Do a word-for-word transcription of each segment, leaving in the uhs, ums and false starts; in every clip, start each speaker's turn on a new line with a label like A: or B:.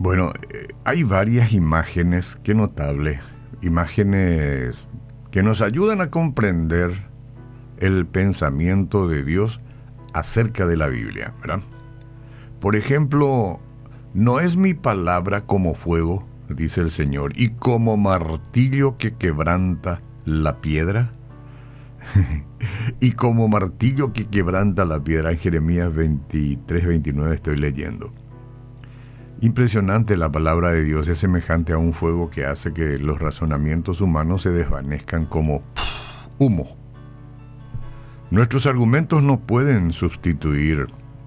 A: Bueno, eh, hay varias imágenes, qué notable, imágenes que nos ayudan a comprender el pensamiento de Dios acerca de la Biblia, ¿verdad? Por ejemplo, ¿no es mi palabra como fuego, dice el Señor, y como martillo que quebranta la piedra? Y como martillo que quebranta la piedra, en Jeremías veintitrés, veintinueve estoy leyendo. Impresionante, la palabra de Dios es semejante a un fuego que hace que los razonamientos humanos se desvanezcan como humo. Nuestros argumentos no pueden sustituir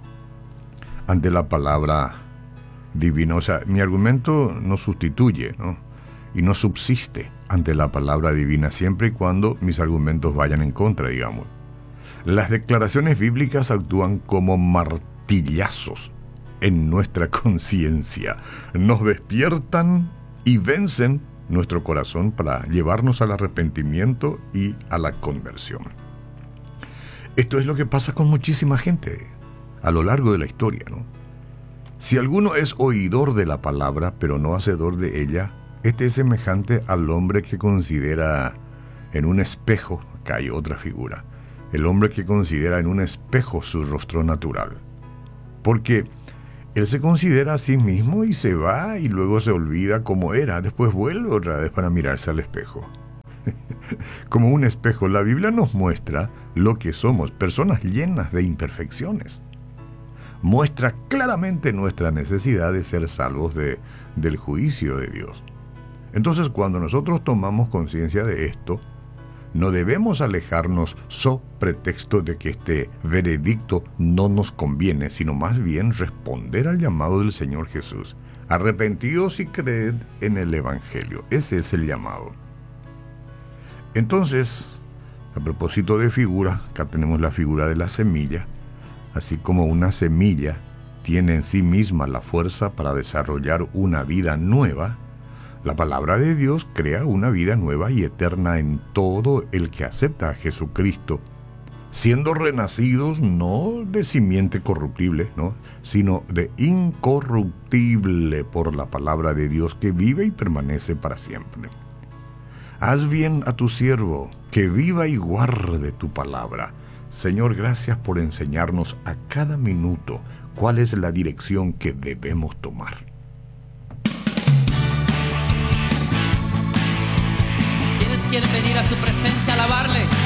A: ante la palabra divina. O sea, mi argumento no sustituye, ¿no? Y no subsiste ante la palabra divina, siempre y cuando mis argumentos vayan en contra, digamos. Las declaraciones bíblicas actúan como martillazos en nuestra conciencia. Nos despiertan y vencen nuestro corazón para llevarnos al arrepentimiento y a la conversión. Esto es lo que pasa con muchísima gente a lo largo de la historia, ¿no? Si alguno es oidor de la palabra, pero no hacedor de ella, este es semejante al hombre que considera en un espejo, acá hay otra figura, el hombre que considera en un espejo su rostro natural. Porque él se considera a sí mismo y se va y luego se olvida cómo era, después vuelve otra vez para mirarse al espejo. Como un espejo, la Biblia nos muestra lo que somos, personas llenas de imperfecciones. Muestra claramente nuestra necesidad de ser salvos de, del juicio de Dios. Entonces, cuando nosotros tomamos conciencia de esto, no debemos alejarnos so pretexto de que este veredicto no nos conviene, sino más bien responder al llamado del Señor Jesús. Arrepentidos y creed en el Evangelio. Ese es el llamado. Entonces, a propósito de figura, acá tenemos la figura de la semilla. Así como una semilla tiene en sí misma la fuerza para desarrollar una vida nueva, la palabra de Dios crea una vida nueva y eterna en todo el que acepta a Jesucristo, siendo renacidos no de simiente corruptible, ¿no?, sino de incorruptible por la palabra de Dios que vive y permanece para siempre. Haz bien a tu siervo, que viva y guarde tu palabra. Señor, gracias por enseñarnos a cada minuto cuál es la dirección que debemos tomar.
B: ¿Quiénes quieren venir a su presencia a alabarle?